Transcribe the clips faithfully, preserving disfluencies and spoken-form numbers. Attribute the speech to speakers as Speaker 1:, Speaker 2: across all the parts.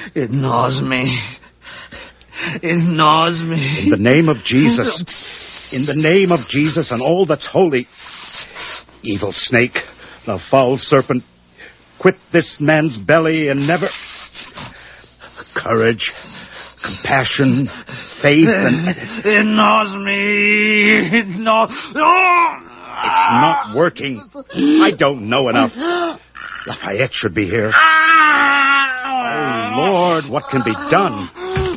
Speaker 1: It gnaws me. It gnaws me.
Speaker 2: In the name of Jesus. In the name of Jesus and all that's holy. Evil snake, thou foul serpent, quit this man's belly and never... Courage, compassion, faith, and...
Speaker 1: It gnaws me. It gnaws... Oh!
Speaker 2: It's not working. I don't know enough. Lafayette should be here. Oh, Lord, what can be done?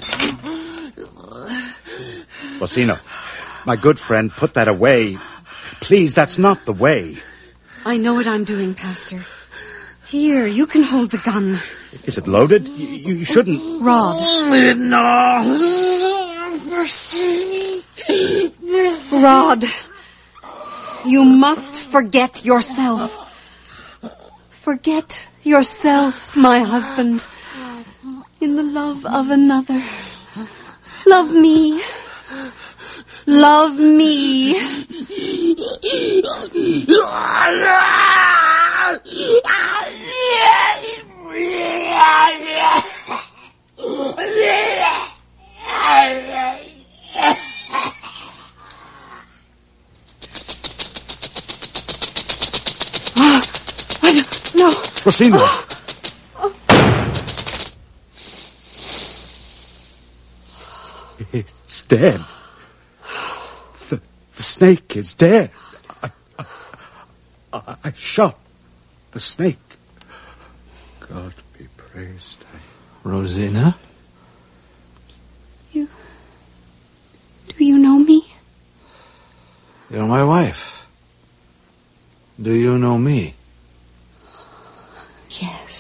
Speaker 2: Bocino, my good friend, put that away. Please, that's not the way.
Speaker 3: I know what I'm doing, Pastor. Here, you can hold the gun.
Speaker 2: Is it loaded? You, you shouldn't...
Speaker 3: Rod.
Speaker 1: It gnaws. Mercy. Mercy.
Speaker 3: Rod. You must forget yourself. Forget yourself, my husband, in the love of another. Love me. Love me. No.
Speaker 2: Bocino.
Speaker 3: Oh.
Speaker 2: It's dead. The, the snake is dead. I, I, I shot the snake. God be praised.
Speaker 1: Rosina?